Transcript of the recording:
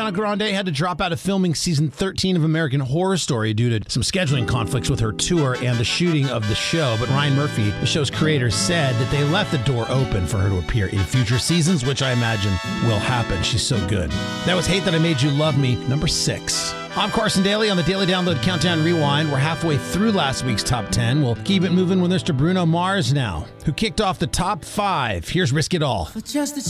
Ariana Grande had to drop out of filming season 13 of American Horror Story due to some scheduling conflicts with her tour and the shooting of the show. But Ryan Murphy, the show's creator, said that they left the door open for her to appear in future seasons, which I imagine will happen. She's so good. That was Hate That I Made You Love Me, number 6. I'm Carson Daly on the Daily Download Countdown Rewind. We're halfway through last week's top 10. We'll keep it moving with Mr. Bruno Mars now, who kicked off the top 5. Here's Risk It All.